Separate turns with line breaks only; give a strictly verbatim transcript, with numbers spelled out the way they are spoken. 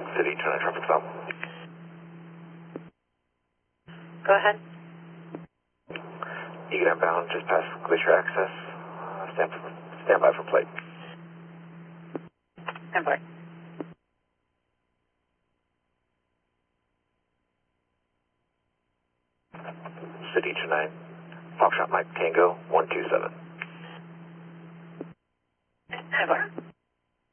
City two nine traffic stop.
Go ahead.
Eagan bound, just past Glacier Access. Uh, stand, for, stand by for plate.
Stand by.
City two nine, Foxtrot Mike Tango one two seven.
Stand by.